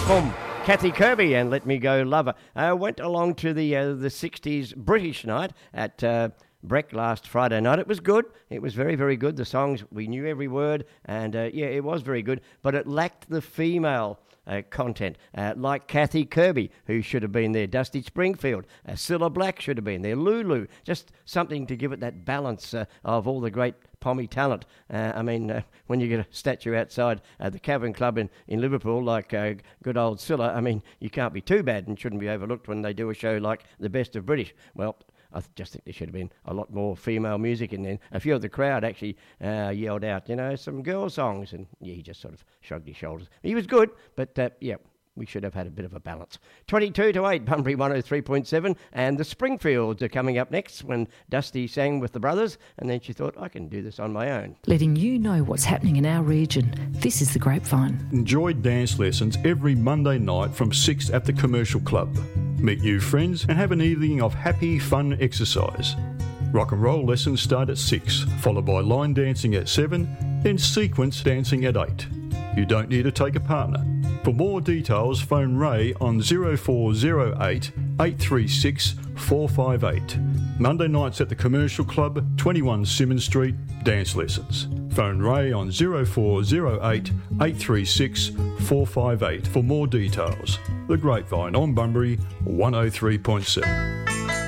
Boom. Kathy Kirby and Let Me Go Lover. Went along to the 60s British night at Breck last Friday night. It was good. It was very, very good. The songs, we knew every word, and it was very good, but it lacked the female content, like Kathy Kirby, who should have been there, Dusty Springfield, Cilla Black should have been there, Lulu, just something to give it that balance of all the great Pommy talent. When you get a statue outside the Cavern Club in Liverpool, like good old Cilla, you can't be too bad and shouldn't be overlooked when they do a show like The Best of British. Well, I just think there should have been a lot more female music in there. A few of the crowd actually yelled out, some girl songs, and he just sort of shrugged his shoulders. He was good, but we should have had a bit of a balance. 22-8, Bunbury 103.7, and the Springfields are coming up next when Dusty sang with the brothers, and then she thought, I can do this on my own. Letting you know what's happening in our region. This is The Grapevine. Enjoy dance lessons every Monday night from 6 at the Commercial Club. Meet new friends and have an evening of happy, fun exercise. Rock and roll lessons start at 6, followed by line dancing at 7, then sequence dancing at 8. You don't need to take a partner. For more details, phone Ray on 0408 836 458. Monday nights at the Commercial Club, 21 Symonds Street, dance lessons. Phone Ray on 0408 836 458 for more details. The Grapevine on Bunbury 103.7.